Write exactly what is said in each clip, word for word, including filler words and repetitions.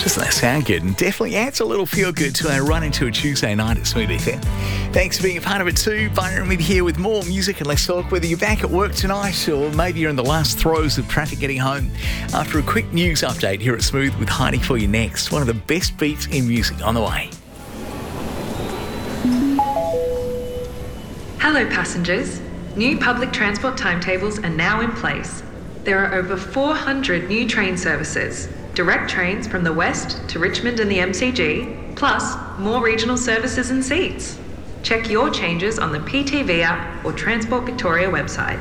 Doesn't that sound good? And definitely adds a little feel good to our run into a Tuesday night at Smooth F M. Thanks for being a part of it too. Byron with you here with more music and Let's Talk. Whether you're back at work tonight or maybe you're in the last throes of traffic getting home, after a quick news update here at Smooth with Heidi for you next. One of the best beats in music on the way. Hello passengers. New public transport timetables are now in place. There are over four hundred new train services, direct trains from the west to Richmond and the M C G, plus more regional services and seats. Check your changes on the P T V app or Transport Victoria website.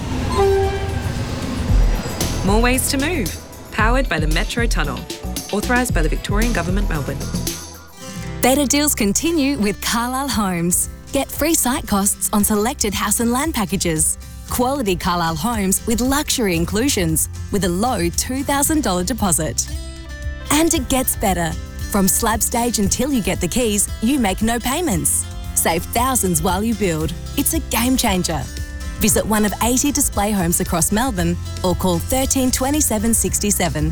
More ways to move. Powered by the Metro Tunnel. Authorised by the Victorian Government, Melbourne. Better deals continue with Carlisle Homes. Get free site costs on selected house and land packages. Quality Carlisle Homes with luxury inclusions with a low two thousand dollars deposit. And it gets better. From slab stage until you get the keys, you make no payments. Save thousands while you build. It's a game changer. Visit one of eighty display homes across Melbourne or call thirteen twenty-seven sixty-seven.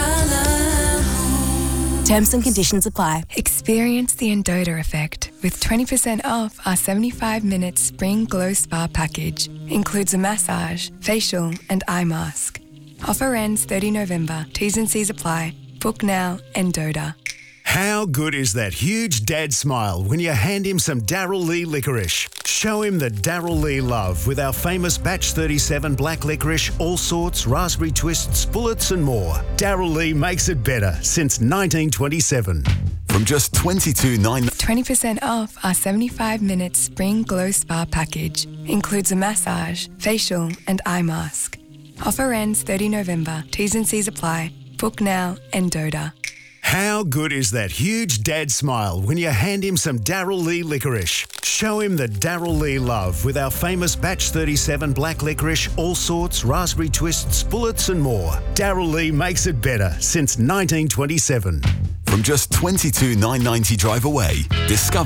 Terms and conditions apply. Experience the Endota effect with twenty percent off our seventy-five minute Spring Glow Spa package. Includes a massage, facial and eye mask. Offer ends thirtieth November. T's and C's apply. Book now, Endota. How good is that huge dad smile when you hand him some Darryl Lea licorice? Show him the Darryl Lea love with our famous Batch thirty-seven black licorice, all sorts, raspberry twists, bullets and more. Darryl Lea makes it better since nineteen twenty-seven. From just twenty-two dollars ninety-nine. twenty percent off our seventy-five minute Spring Glow Spa package. Includes a massage, facial and eye mask. Offer ends thirtieth November. T's and C's apply. Book now, Endota. How good is that huge dad smile when you hand him some Darryl Lea licorice? Show him the Darryl Lea love with our famous Batch thirty-seven black licorice, all sorts, raspberry twists, bullets and more. Darryl Lea makes it better since nineteen twenty-seven. From just twenty-two dollars ninety drive away, discover